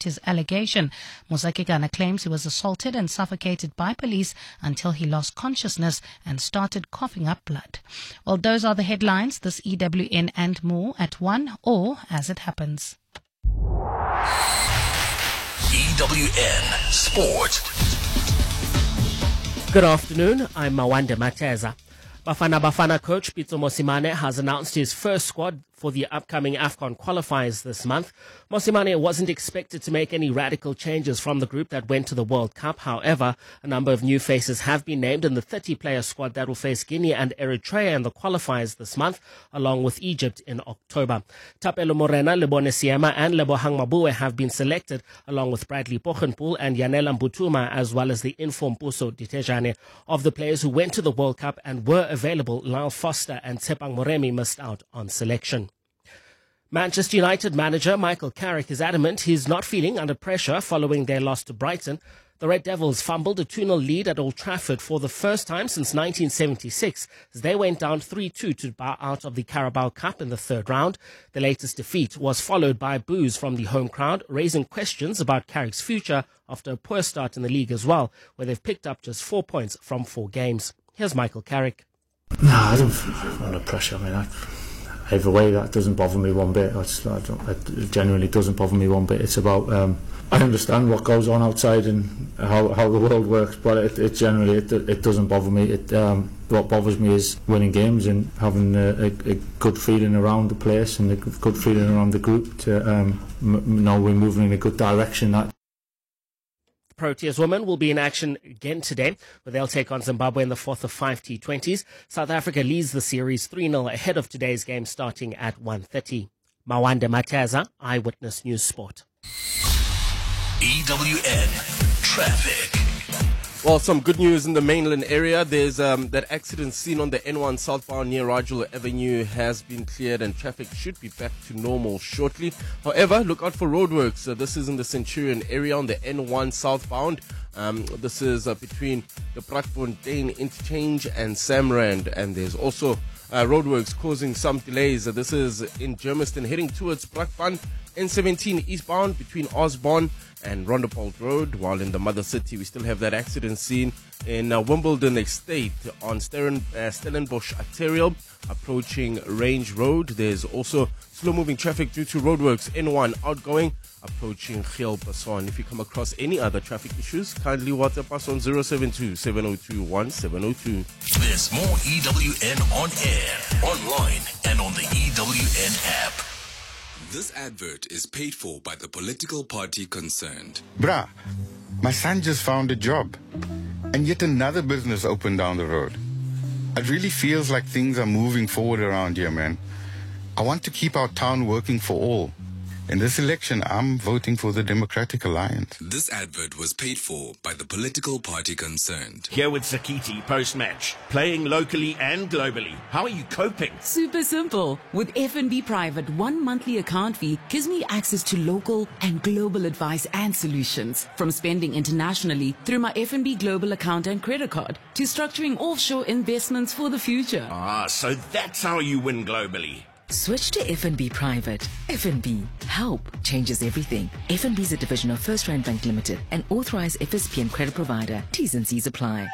his allegation. Musakigana claims he was assaulted and suffocated by police until he lost consciousness and started coughing up blood. Well, those are the headlines. This EWN and more at 1 or as it happens. EWN Sport. Good afternoon, I'm Mawande Mateza. Bafana coach Pitso Mosimane has announced his first squad for the upcoming AFCON qualifiers this month. Mosimane wasn't expected to make any radical changes from the group that went to the World Cup. However, a number of new faces have been named in the 30-player squad that will face Guinea and Eritrea in the qualifiers this month, along with Egypt in October. Tapelo Morena, Lebone Siema and Lebohang Mabue have been selected, along with Bradley Bochenpoel and Yanela Mbutuma, as well as the informed Puso Ditejane. Of the players who went to the World Cup and were available, Lyle Foster and Tshepang Moremi missed out on selection. Manchester United manager Michael Carrick is adamant he's not feeling under pressure following their loss to Brighton. The Red Devils fumbled a 2-0 lead at Old Trafford for the first time since 1976 as they went down 3-2 to bow out of the Carabao Cup in the third round. The latest defeat was followed by boos from the home crowd, raising questions about Carrick's future after a poor start in the league as well, where they've picked up just 4 points from 4 games. Here's Michael Carrick. No, I don't feel under pressure. I mean, either way, that doesn't bother me one bit. It genuinely doesn't bother me one bit. It's about I understand what goes on outside and how the world works, but it generally doesn't bother me. What bothers me is winning games and having a good feeling around the place and a good feeling around the group to know we're moving in a good direction. That Proteas women will be in action again today, where they'll take on Zimbabwe in the fourth of 5 T20s. South Africa leads the series 3-0 ahead of today's game starting at 1:30. Mawande Mateza, Eyewitness News Sport. EWN Traffic. Well, some good news in the mainland area. There's that accident seen on the N1 southbound near Rajul Avenue has been cleared and traffic should be back to normal shortly. However, look out for roadworks. This is in the Centurion area on the N1 southbound. This is between the Brakfontein interchange and Samrand, and there's also roadworks causing some delays. This is in Germiston heading towards Brakpan, N17 eastbound between Osborne and Rondopole Road, while in the mother city we still have that accident scene in Wimbledon Estate on Stellenbosch Arterial approaching Range Road. There's also slow-moving traffic due to roadworks N1 outgoing approaching Geel Basson. If you come across any other traffic issues, kindly WhatsApp us on 072-702-1702. There's more EWN on air, online, and on the EWN app. This advert is paid for by the political party concerned. Bruh, my son just found a job, and yet another business opened down the road. It really feels like things are moving forward around here, man. I want to keep our town working for all. In this election, I'm voting for the Democratic Alliance. This advert was paid for by the political party concerned. Here with Sakiti post-match, playing locally and globally. How are you coping? Super simple. With FNB Private, 1 monthly account fee gives me access to local and global advice and solutions. From spending internationally through my FNB Global account and credit card to structuring offshore investments for the future. Ah, so that's how you win globally. Switch to FNB Private. FNB. Help changes everything. FNB is a division of First Rand Bank Limited, an authorized FSP and credit provider. T's and C's apply.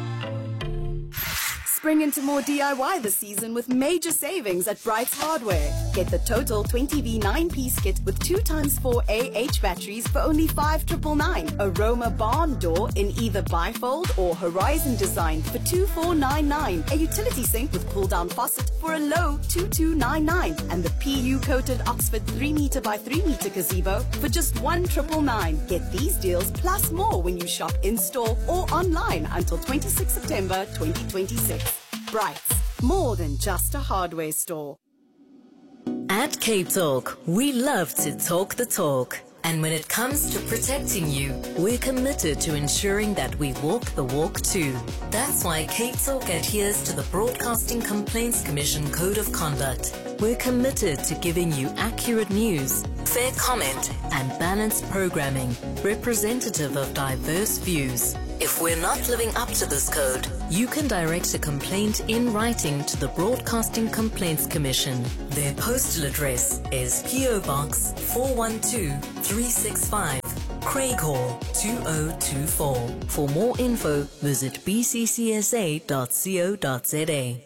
Spring into more DIY this season with major savings at Brights Hardware. Get the total 20V 9-piece kit with 2x4 AH batteries for only 5,999. Aroma barn door in either bifold or horizon design for 2,499. A utility sink with pull-down faucet for a low 2,299. And the PU coated Oxford 3 m by 3 m gazebo for just 1,999. Get these deals plus more when you shop in-store or online until 26 September 2026. Brights, more than just a hardware store. At Cape Talk, we love to talk the talk. And when it comes to protecting you, we're committed to ensuring that we walk the walk too. That's why Cape Talk adheres to the Broadcasting Complaints Commission Code of Conduct. We're committed to giving you accurate news, fair comment, and balanced programming, representative of diverse views. If we're not living up to this code, you can direct a complaint in writing to the Broadcasting Complaints Commission. Their postal address is PO Box 412365, Craig Hall 2024. For more info, visit bccsa.co.za.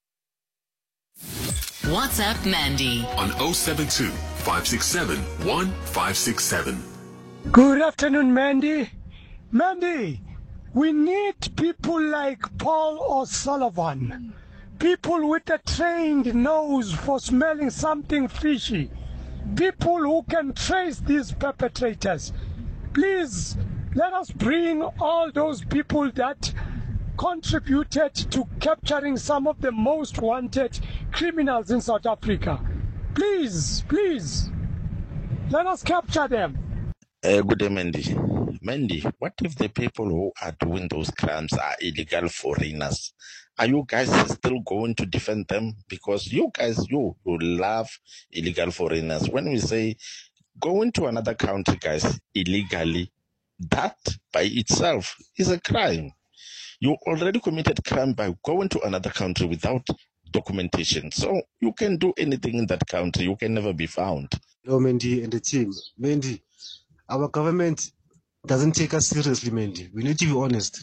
WhatsApp Mandy on 072 567 1567. Good afternoon, Mandy. Mandy, we need people like Paul O'Sullivan, people with a trained nose for smelling something fishy, people who can trace these perpetrators. Please, let us bring all those people that contributed to capturing some of the most wanted criminals in South Africa. Please, let us capture them. Good day, Mandy. Mandy, what if the people who are doing those crimes are illegal foreigners? Are you guys still going to defend them? Because you guys, you love illegal foreigners. When we say going to another country, guys, illegally, that by itself is a crime. You already committed crime by going to another country without documentation. So you can do anything in that country. You can never be found. Hello, Mandy and the team. Mandy, our government doesn't take us seriously, Mandy. We need to be honest.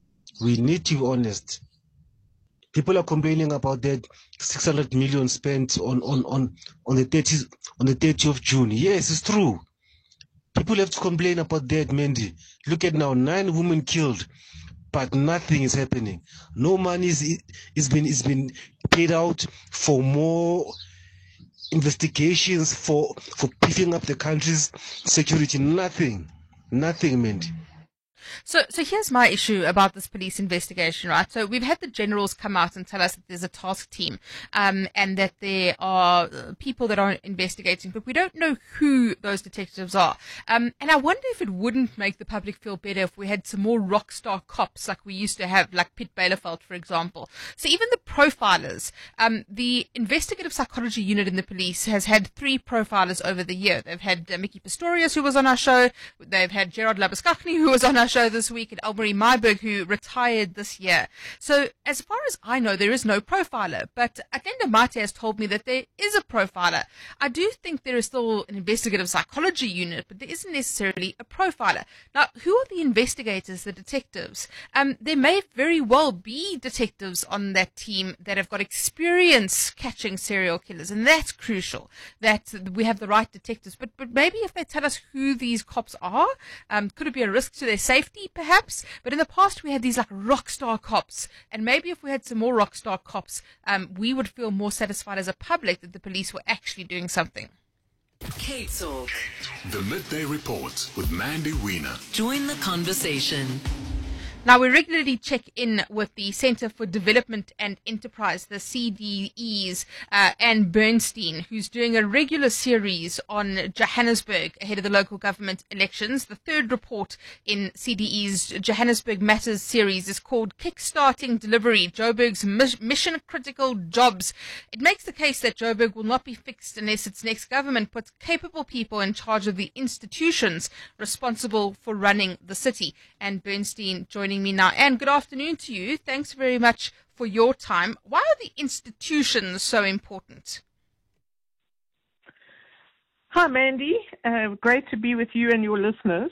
People are complaining about that 600 million spent on the 30th of June. Yes, it's true. People have to complain about that, Mandy. Look at now, 9 women killed, but nothing is happening. No money is been paid out for more investigations, for beefing up the country's security. Nothing, Mandy. So here's my issue about this police investigation, right? So we've had the generals come out and tell us that there's a task team, and that there are people that are investigating, but we don't know who those detectives are. And I wonder if it wouldn't make the public feel better if we had some more rock star cops like we used to have, like Piet Bielefeld, for example. So even the profilers, the investigative psychology unit in the police has had 3 profilers over the year. They've had Mickey Pistorius, who was on our show. They've had Gerard Labuskaghni, who was on our show this week, and Elmarie Myburgh, who retired this year. So as far as I know, there is no profiler, but Atenda Mate has told me that there is a profiler. I do think there is still an investigative psychology unit, but there isn't necessarily a profiler. Now, who are the investigators, the detectives? There may very well be detectives on that team that have got experience catching serial killers, and that's crucial, that we have the right detectives. But maybe if they tell us who these cops are, could it be a risk to their safety? Perhaps, but in the past we had these like rock star cops, and maybe if we had some more rock star cops, we would feel more satisfied as a public that the police were actually doing something. Cape Talk. The Midday Report with Mandy Wiener. Join the conversation. Now, we regularly check in with the Centre for Development and Enterprise, the CDEs, Anne Bernstein, who's doing a regular series on Johannesburg ahead of the local government elections. The third report in CDE's Johannesburg Matters series is called Kickstarting Delivery, Joburg's Mission-Critical Jobs. It makes the case that Joburg will not be fixed unless its next government puts capable people in charge of the institutions responsible for running the city. Anne Bernstein joining me now. Anne, good afternoon to you. Thanks very much for your time. Why are the institutions so important? Hi, Mandy. Great to be with you and your listeners.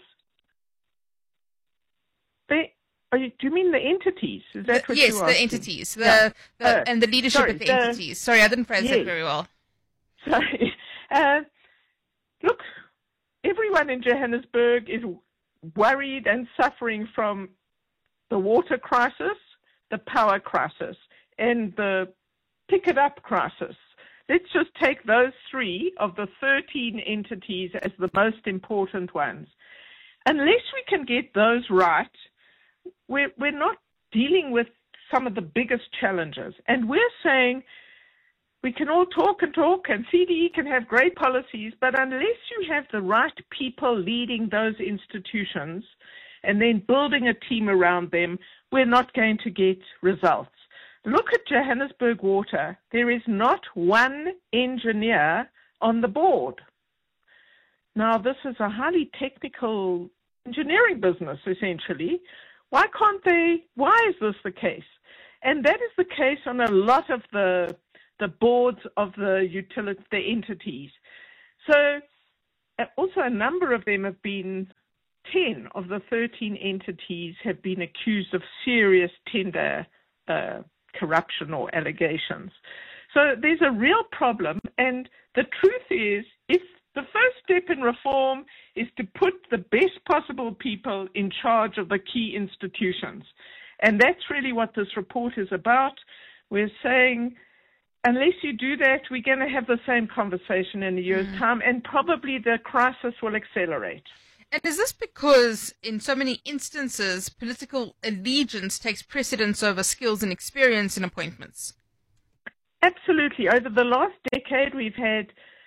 Do you mean the entities? Is that what yes, you're the asking? entities, and the leadership of the entities. Sorry, I didn't phrase that very well. Sorry. Look, everyone in Johannesburg is worried and suffering from the water crisis, the power crisis, and the pick it up crisis. Let's just take those 3 of the 13 entities as the most important ones. Unless we can get those right, we're not dealing with some of the biggest challenges. And we're saying we can all talk, and CDE can have great policies, but unless you have the right people leading those institutions and then building a team around them, we're not going to get results. Look at Johannesburg Water. There is not one engineer on the board. Now, this is a highly technical engineering business, essentially. Why is this the case? And that is the case on a lot of the boards of the entities. So also a number of them have been 10 of the 13 entities have been accused of serious tender corruption or allegations. So there's a real problem, and the truth is, if the first step in reform is to put the best possible people in charge of the key institutions. And that's really what this report is about. We're saying, unless you do that, we're going to have the same conversation in a year's time, and probably the crisis will accelerate. And is this because, in so many instances, political allegiance takes precedence over skills and experience in appointments? Absolutely. Over the last decade, we've had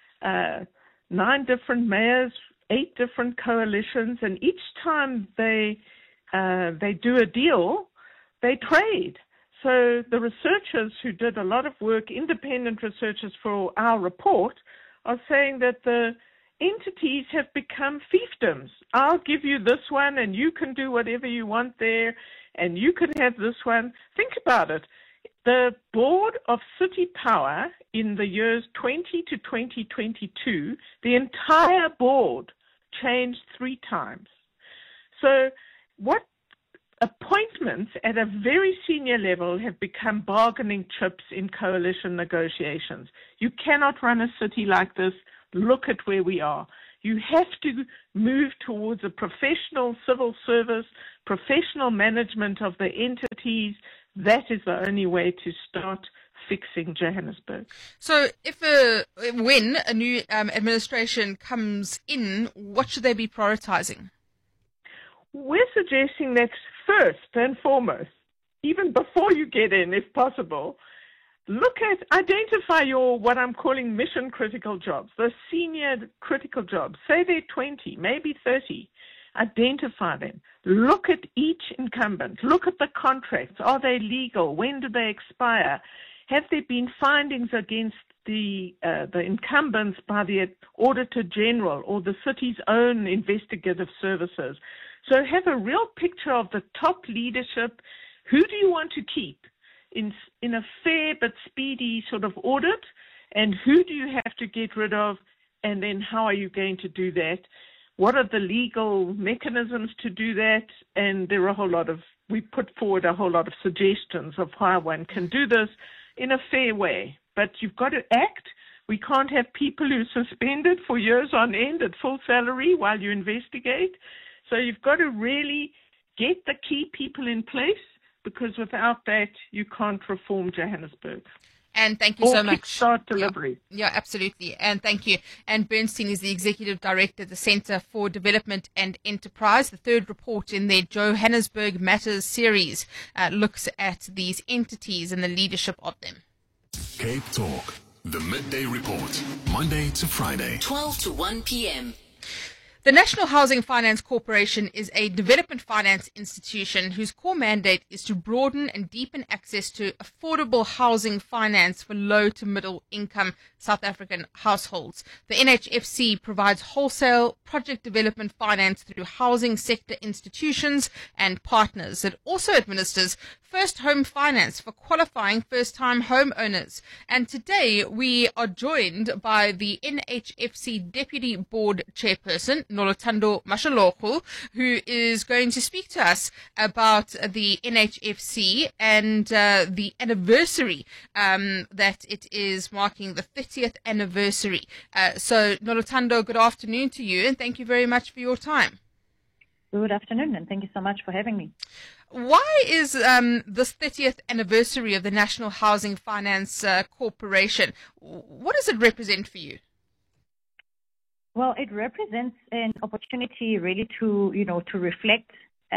9 different mayors, 8 different coalitions, and each time they do a deal, they trade. So the researchers who did a lot of work, independent researchers for our report, are saying that the entities have become fiefdoms. I'll give you this one, and you can do whatever you want there, and you can have this one. Think about it. The board of City Power in the years 20 to 2022, the entire board changed 3 times. So what appointments at a very senior level have become bargaining chips in coalition negotiations. You cannot run a city like this. Look at where we are. You have to move towards a professional civil service, professional management of the entities. That is the only way to start fixing Johannesburg. So when a new administration comes in, what should they be prioritizing? We're suggesting that first and foremost, even before you get in, if possible, identify your, what I'm calling mission critical jobs, the senior critical jobs. Say they're 20, maybe 30. Identify them. Look at each incumbent. Look at the contracts. Are they legal? When do they expire? Have there been findings against the incumbents by the Auditor General or the city's own investigative services? So have a real picture of the top leadership. Who do you want to keep in a fair but speedy sort of audit? And who do you have to get rid of? And then how are you going to do that? What are the legal mechanisms to do that? And there are we put forward a whole lot of suggestions of how one can do this in a fair way. But you've got to act. We can't have people who are suspended for years on end at full salary while you investigate. So you've got to really get the key people in place, because without that, you can't reform Johannesburg. And thank you so much. Start delivery. Yeah, absolutely. And thank you. And Bernstein is the Executive Director at the Centre for Development and Enterprise. The third report in their Johannesburg Matters series looks at these entities and the leadership of them. Cape Talk, the Midday Report, Monday to Friday, 12 to 1 p.m. The National Housing Finance Corporation is a development finance institution whose core mandate is to broaden and deepen access to affordable housing finance for low to middle income South African households. The NHFC provides wholesale project development finance through housing sector institutions and partners. It also administers first home finance for qualifying first-time homeowners. And today we are joined by the NHFC Deputy Board Chairperson, Nolotando Mashaloku, who is going to speak to us about the NHFC and the anniversary that it is marking, the 30th anniversary. So Nolotando, good afternoon to you, and thank you very much for your time. Good afternoon, and thank you so much for having me. Why is this 30th anniversary of the National Housing Finance Corporation, what does it represent for you? Well, it represents an opportunity really to reflect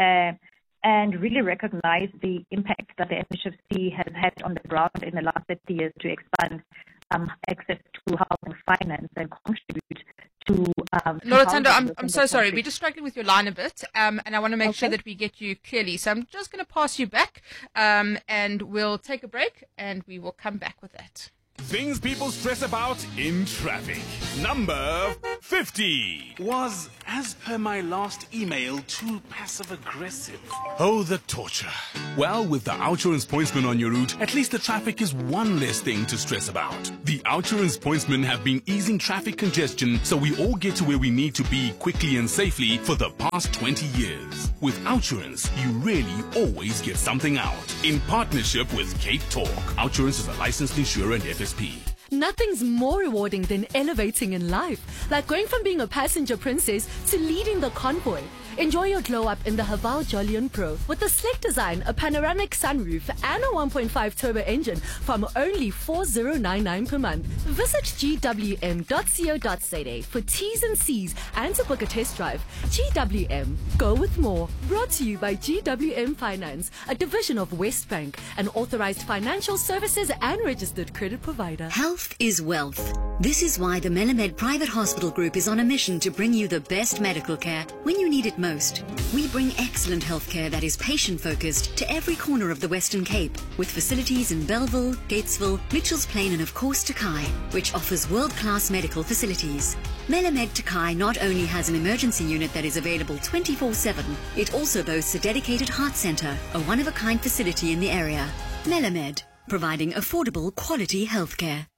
and really recognize the impact that the NHFC has had on the ground in the last 30 years to expand access to housing finance and contribute to... Nolotando, I'm so sorry. We're just struggling with your line a bit, and I want to make sure that we get you clearly. So I'm just going to pass you back, and we'll take a break, and we will come back with that. Things people stress about in traffic. Number 50 was, as per my last email, too passive-aggressive. Oh, the torture. Well, with the Outsurance Pointsman on your route, at least the traffic is one less thing to stress about. The Outsurance Pointsmen have been easing traffic congestion so we all get to where we need to be quickly and safely for the past 20 years. With Outsurance, you really always get something out. In partnership with Cape Talk, Outsurance is a licensed insurer and FSP. Nothing's more rewarding than elevating in life, like going from being a passenger princess to leading the convoy. Enjoy your glow up in the Haval Jolion Pro with a sleek design, a panoramic sunroof, and a 1.5 turbo engine from only $4,099 per month. Visit gwm.co.za for T's and C's and to book a test drive. GWM, go with more. Brought to you by GWM Finance, a division of Westbank, an authorized financial services and registered credit provider. Health is wealth. This is why the Melamed Private Hospital Group is on a mission to bring you the best medical care when you need it most. We bring excellent healthcare that is patient-focused to every corner of the Western Cape, with facilities in Belleville, Gatesville, Mitchells Plain and of course Takai, which offers world-class medical facilities. Melamed Takai not only has an emergency unit that is available 24/7, it also boasts a dedicated heart centre, a one-of-a-kind facility in the area. Melamed, providing affordable, quality healthcare.